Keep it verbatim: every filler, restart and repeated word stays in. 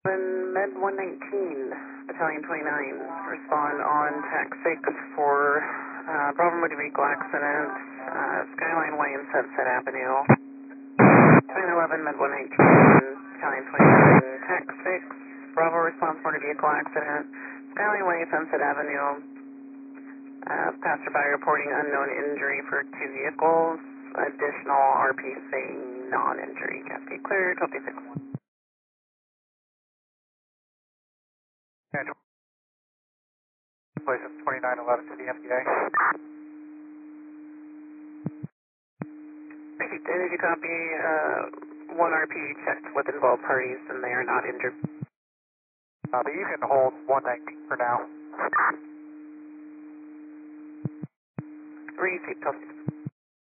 Med one nineteen, Battalion twenty-nine, respond on TAC six for uh, Bravo motor vehicle accident, uh, Skyline Way and Sunset Avenue. twenty eleven Med one nineteen, Battalion twenty-nine, TAC six, Bravo response motor vehicle accident, Skyline Way, Sunset Avenue. Uh, passerby reporting unknown injury for two vehicles. Additional R P saying non-injury. Cascade clear, copy six. Yeah, license twenty-nine eleven to the M D A. Received energy copy. Uh, one R P checked with involved parties and they are not injured. Uh, but you can hold one nineteen for now. Received copy.